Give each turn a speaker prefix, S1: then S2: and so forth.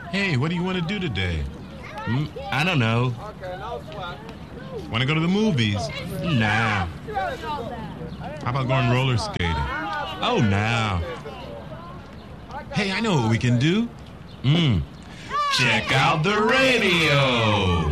S1: Hey, what do you want to do today?
S2: I don't know.
S1: Want to go to the movies?
S2: Nah.
S1: How about going roller skating?
S2: Oh, nah.
S1: Hey, I know what we can do.
S2: Check out the radio.